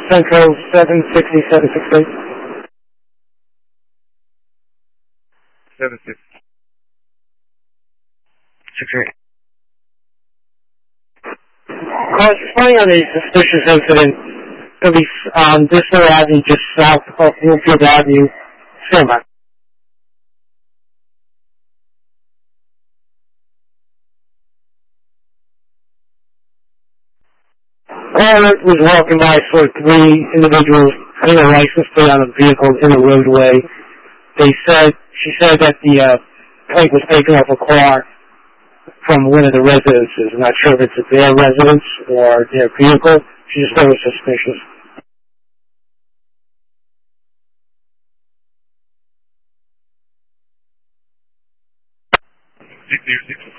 Central 76768. 768. Responding on a suspicious incident, it'll be on Bristol Avenue, just south of Bloomfield Avenue, Fairmont. Caller was walking by, saw three individuals putting a license plate on a vehicle in the roadway. She said that the plate was taken off a car from one of the residences. I'm not sure if it's their residence or their vehicle. She just thought it was suspicious.